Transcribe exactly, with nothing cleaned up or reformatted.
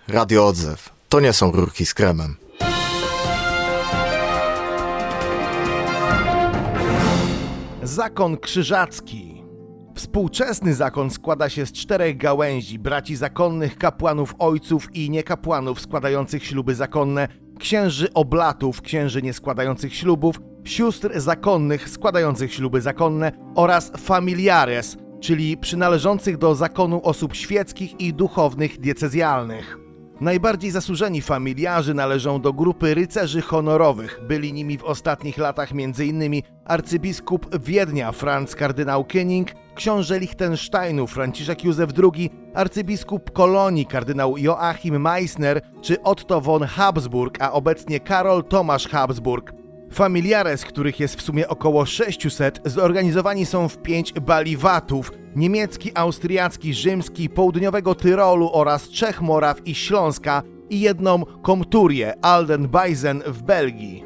Radio Odzew. To nie są rurki z kremem. Zakon krzyżacki. Współczesny zakon składa się z czterech gałęzi: braci zakonnych, kapłanów ojców i niekapłanów składających śluby zakonne, księży oblatów, księży nie składających ślubów, sióstr zakonnych składających śluby zakonne oraz familiares, czyli przynależących do zakonu osób świeckich i duchownych diecezjalnych. Najbardziej zasłużeni familiarzy należą do grupy rycerzy honorowych. Byli nimi w ostatnich latach m.in. arcybiskup Wiednia Franz kardynał König, książę Liechtensteinu Franciszek Józef drugi, arcybiskup Kolonii kardynał Joachim Meissner czy Otto von Habsburg, a obecnie Karol Tomasz Habsburg. Familiares, których jest w sumie około sześciuset, zorganizowani są w pięć baliwatów: niemiecki, austriacki, rzymski, południowego Tyrolu oraz Czech, Moraw i Śląska, i jedną komturię Alden-Baizen w Belgii.